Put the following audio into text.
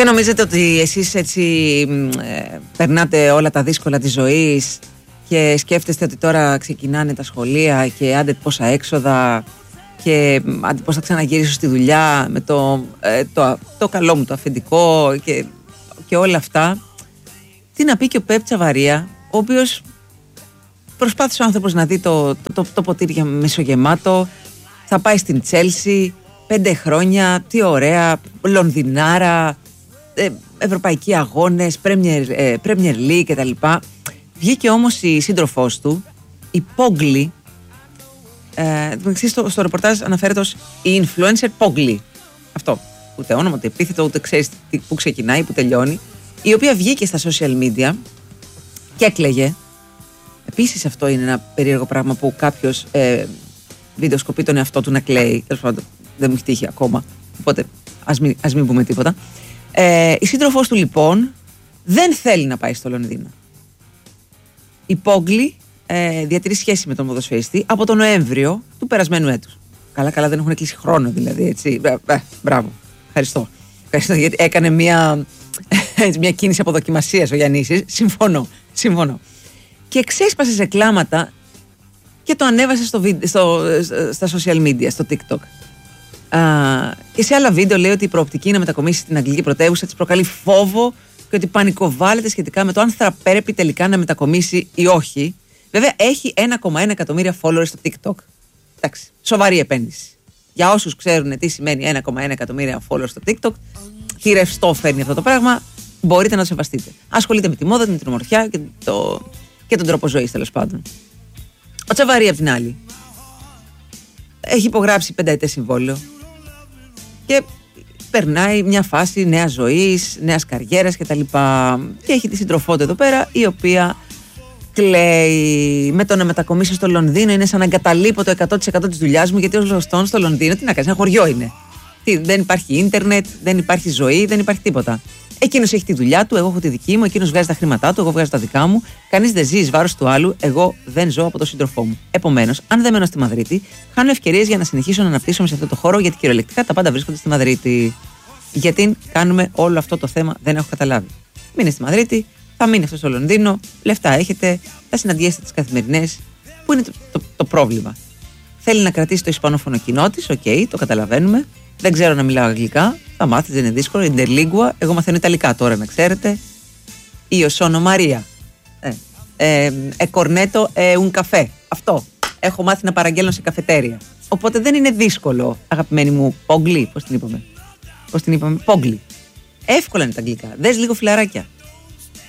Και νομίζετε ότι εσείς έτσι περνάτε όλα τα δύσκολα της ζωής και σκέφτεστε ότι τώρα ξεκινάνε τα σχολεία και άντε πόσα έξοδα και άντε πώς θα ξαναγυρίσω στη δουλειά με το καλό μου το αφεντικό και όλα αυτά. Τι να πει και ο Πεπ Τσαβαρία, ο οποίος προσπάθησε ο άνθρωπος να δει το ποτήρι μισογεμάτο. Θα πάει στην Τσέλσι 5 χρόνια, τι ωραία, Λονδινάρα, ευρωπαϊκοί αγώνες, Premier League κτλ. Βγήκε όμως η σύντροφός του, η Πόγκλη. Στο ρεπορτάζ αναφέρεται ως η influencer Πόγκλη. Αυτό. Ούτε όνομα, ούτε επίθετο, ούτε ξέρεις που ξεκινάει, που τελειώνει. Η οποία βγήκε στα social media και έκλαιγε. Επίσης αυτό είναι ένα περίεργο πράγμα που κάποιος βιντεοσκοπεί τον εαυτό του να κλαίει. Τέλος πάντων, δεν μου έχει τύχει ακόμα. Οπότε ας μην πούμε τίποτα. Η σύντροφός του λοιπόν δεν θέλει να πάει στο Λονδίνο. Η Πόγκλη διατηρεί σχέση με τον ποδοσφαιριστή από τον Νοέμβριο του περασμένου έτους. Καλά δεν έχουν κλείσει χρόνο δηλαδή, έτσι. Μπράβο. Ευχαριστώ γιατί έκανε μια κίνηση αποδοκιμασίας ο Γιαννήσης. Συμφωνώ. Και ξέσπασε σε κλάματα και το ανέβασε στα social media, στο TikTok. Και σε άλλα βίντεο λέει ότι η προοπτική να μετακομίσει στην αγγλική πρωτεύουσα της προκαλεί φόβο και ότι πανικοβάλλεται σχετικά με το αν θα πρέπει τελικά να μετακομίσει ή όχι. Βέβαια έχει 1,1 εκατομμύρια followers στο TikTok. Εντάξει, σοβαρή επένδυση. Για όσους ξέρουν τι σημαίνει 1,1 εκατομμύρια followers στο TikTok, τι ρευστό φέρνει αυτό το πράγμα, μπορείτε να το σεβαστείτε. Ασχολείται με τη μόδα, με την ομορφιά και τον τρόπο ζωής, τέλος πάντων. Ο Τσαβαρία απ' την άλλη έχει υπογράψει 5ετές συμβόλαιο και περνάει μια φάση νέας ζωής, νέας καριέρας κτλ. Και έχει τη σύντροφό του εδώ πέρα, η οποία κλαίει. Με το να μετακομίσω στο Λονδίνο είναι σαν να εγκαταλείπω το 100% της δουλειάς μου, γιατί ως γνωστόν στο Λονδίνο τι να κάνεις, ένα χωριό είναι. Δεν υπάρχει ίντερνετ, δεν υπάρχει ζωή, δεν υπάρχει τίποτα. Εκείνος έχει τη δουλειά του, εγώ έχω τη δική μου, εκείνος βγάζει τα χρήματά του, εγώ βγάζω τα δικά μου. Κανείς δεν ζει εις βάρος του άλλου, εγώ δεν ζω από τον σύντροφό μου. Επομένως, αν δεν μένω στη Μαδρίτη, χάνω ευκαιρίες για να συνεχίσω να αναπτύσσομαι σε αυτό το χώρο, γιατί κυριολεκτικά τα πάντα βρίσκονται στη Μαδρίτη. Γιατί κάνουμε όλο αυτό το θέμα, δεν έχω καταλάβει. Μείνε στη Μαδρίτη, θα μείνει αυτό στο Λονδίνο, λεφτά έχετε, θα συναντιέστε τις καθημερινές. Πού είναι το πρόβλημα? Θέλει να κρατήσει το ισπανόφωνο κοινό της, οκ, το καταλαβαίνουμε. Δεν ξέρω να μιλάω αγγλικά, θα μάθεις, δεν είναι δύσκολο. Interlingua, εγώ μαθαίνω ιταλικά τώρα, να ξέρετε. Io sono Maria. Cornetto un caffè. Αυτό. Έχω μάθει να παραγγέλνω σε καφετέρια. Οπότε δεν είναι δύσκολο, αγαπημένη μου Πόγκλη. Πώς την είπαμε? Πόγκλη. Εύκολα είναι τα αγγλικά. Δες λίγο φιλαράκια.